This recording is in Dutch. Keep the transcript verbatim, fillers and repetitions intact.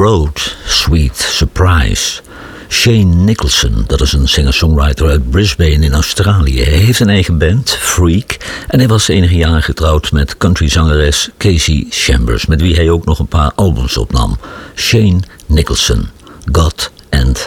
Road, Sweet Surprise. Shane Nicholson, dat is een singer-songwriter uit Brisbane in Australië. Hij heeft een eigen band, Freak, en hij was enige jaren getrouwd met countryzangeres Casey Chambers, met wie hij ook nog een paar albums opnam. Shane Nicholson, God and